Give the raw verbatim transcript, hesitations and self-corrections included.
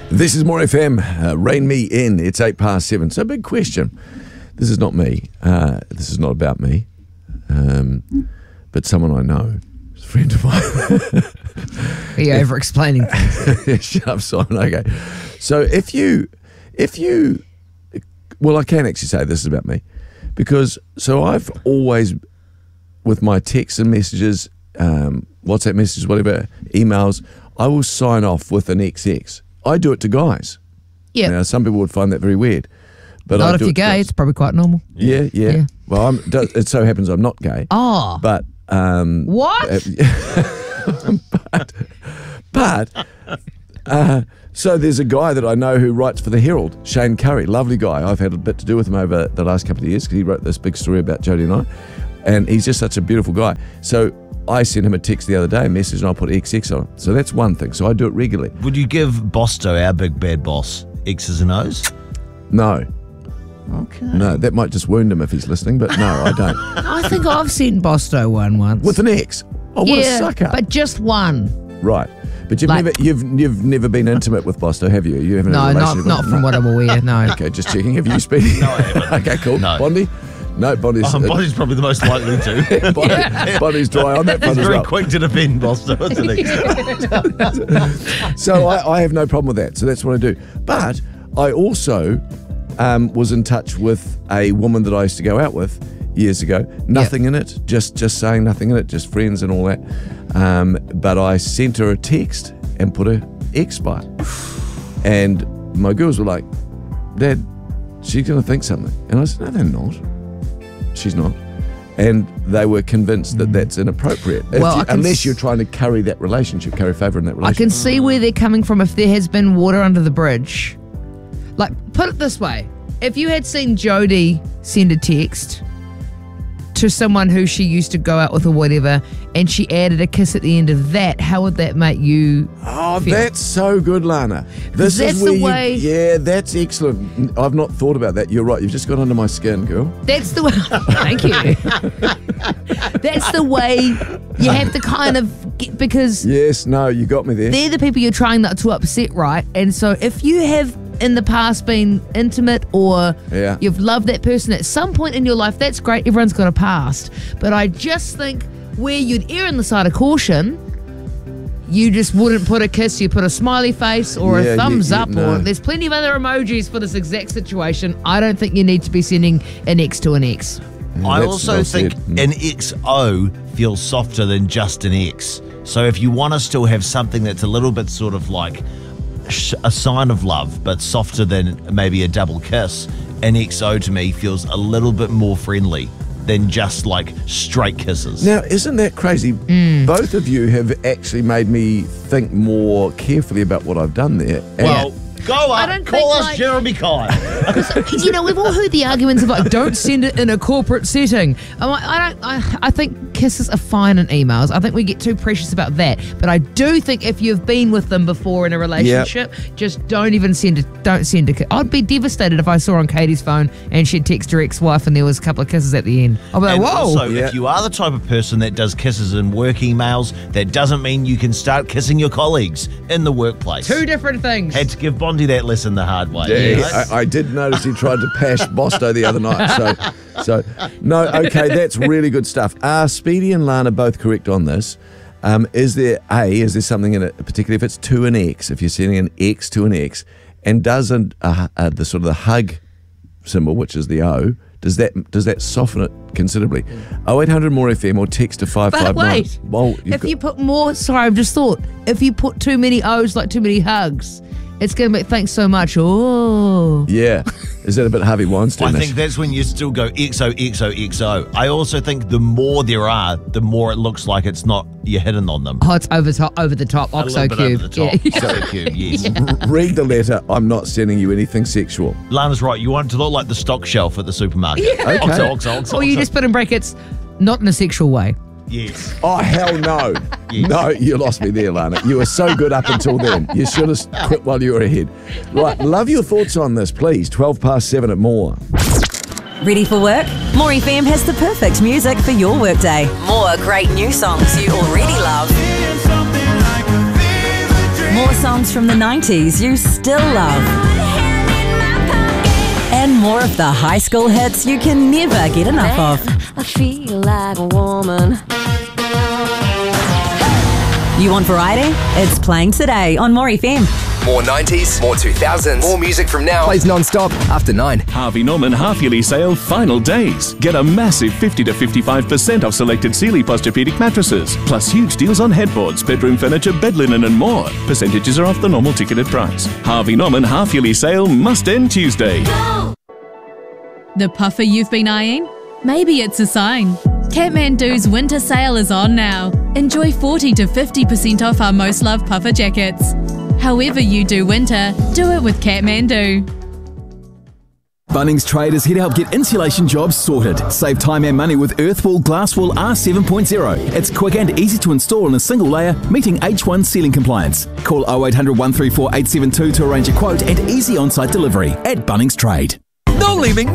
This is More F M. Uh, rein me in. It's eight past seven. So, big question. This is not me. Uh, this is not about me. Um, but someone I know. It's a friend of mine. Are you over explaining things? Shut up, Simon. Okay. So, if you, if you, well, I can actually say this is about me, because so I've always, with my texts and messages, um, WhatsApp messages, whatever, emails, I will sign off with an X X. I do it to guys. Yeah. Now, some people would find that very weird. But Not I if do you're it to gay, guys. it's probably quite normal. Yeah, yeah. Yeah. Well, I'm, it so happens I'm not gay. Oh. But, um, What? uh, but, but uh, so there's a guy that I know who writes for the Herald, Shane Curry, lovely guy. I've had a bit to do with him over the last couple of years because he wrote this big story about Jodie and I, and he's just such a beautiful guy. So I sent him a text the other day, a message, and I put X X on it. So that's one thing. So I do it regularly. Would you give Bosto, our big bad boss, X's and O's? No. Okay. No, that might just wound him if he's listening, but no, I don't. I think I've seen Bosto one once. With an X? Oh, what yeah, a sucker. but just one. Right. But you've Like- never you've you've never been intimate with Bosto, have you? You haven't No, had a not relationship not with from what I'm aware, no. Okay, just checking. Have you, Speedy? No, I haven't. Okay, cool. No. Bondi? No, Bondi's, Um, Bonnie's probably the most likely to. Bondi, Bondi's dry on that He's front as very well. quick to defend Bosto, isn't he? So I, I have no problem with that. So that's what I do. But I also um, was in touch with a woman that I used to go out with years ago. Nothing in it, just just saying nothing in it, just friends and all that. Um, but I sent her a text and put a X by it. And my girls were like, Dad, she's going to think something. And I said, no, they're not. She's not. And they were convinced that that's inappropriate. If Well, you- I can unless s- you're trying to carry that relationship, carry favour in that I relationship. can see where they're coming from if there has been water under the bridge. Like, put it this way. If you had seen Jodie send a text to someone who she used to go out with or whatever, and she added a kiss at the end of that, how would that make you Oh, feel? that's so good, Lana. This That's is where the you, way- yeah, that's excellent. I've not thought about that. You're right. You've just got under my skin, girl. That's the way. Thank you. That's the way you have to kind of get, because Yes, no, you got me there. they're the people you're trying not to upset, right? And so if you have in the past been intimate or Yeah. you've loved that person at some point in your life, that's great. Everyone's got a past. But I just think where you'd err on the side of caution, you just wouldn't put a kiss, you put a smiley face or Yeah, a thumbs you- you- up, no. or there's plenty of other emojis for this exact situation. I don't think you need to be sending an X to an X. I That's also well think said. Mm. an X O feels softer than just an X. So if you want to still have something that's a little bit sort of like sh- a sign of love, but softer than maybe a double kiss, an X O to me feels a little bit more friendly than just like straight kisses. Now, isn't that crazy? Mm. Both of you have actually made me think more carefully about what I've done there. And well, go I up, don't call think, us like- Jeremy Kyle. You know, we've all heard the arguments of like, don't send it in a corporate setting. I'm like, I don't. I, I think kisses are fine in emails. I think we get too precious about that. But I do think if you've been with them before in a relationship, just don't even send it. Don't send a kiss. I'd be devastated if I saw on Katie's phone and she'd text her ex-wife and there was a couple of kisses at the end. I'd be like, And whoa. also, Yeah. if you are the type of person that does kisses in work emails, that doesn't mean you can start kissing your colleagues in the workplace. Two different things. Had to give Bondi that lesson the hard way. Yeah, Yes. I, I did notice he tried to pash Bosto the other night. So, so no, okay, that's really good stuff. Are Speedy and Lana both correct on this? Um, is there a? Is there something in it, particularly if it's to an X? If you're sending an X to an X, and doesn't uh, uh, the sort of the hug symbol, which is the O, does that does that soften it considerably? Oh eight hundred more F M or text to five But five nine. wait, Well, you've if got- you put more, sorry, I've just thought, if you put too many O's, like too many hugs, it's going to be thanks so much. Oh. yeah, is that a bit Harvey Weinstein? I think that's when you still go X O, X O, X O. I also think the more there are, the more it looks like it's not, you're hidden on them. Oh, it's over top, over the top, A little Oxo bit Cube. over the top. Yeah. Oxo Cube, yes. Read the letter. I'm not sending you anything sexual. Lana's right. You want it to look like the stock shelf at the supermarket. Okay. Oxo, Oxo, Oxo, Or you Oxo. just put in brackets, not in a sexual way. Yes. Oh, hell no. Yes. No, you lost me there, Lana. You were so good up until then. You should have quit while you were ahead. Right, love your thoughts on this, please. twelve past seven at More. Ready for work? More F M has the perfect music for your workday. More great new songs you already love. More songs from the nineties you still love. And more of the high school hits you can never get enough of. I feel like a woman. You want variety? It's playing today on More F M. More nineties, more two thousands, more music from now. Plays non-stop after nine. Harvey Norman half-yearly sale final days. Get a massive fifty to fifty-five percent off selected Sealy Posturepedic mattresses, plus huge deals on headboards, bedroom furniture, bed linen and more. Percentages are off the normal ticketed price. Harvey Norman half-yearly sale must end Tuesday. The puffer you've been eyeing? Maybe it's a sign. Kathmandu's winter sale is on now. Enjoy forty to fifty percent off our most loved puffer jackets. However you do winter, do it with Kathmandu. Bunnings traders here to help get insulation jobs sorted. Save time and money with Earthwall Glasswall R seven point oh. It's quick and easy to install in a single layer, meeting H one ceiling compliance. Call oh eight hundred, one three four, eight seven two to arrange a quote and easy on-site delivery at Bunnings Trade. No leaving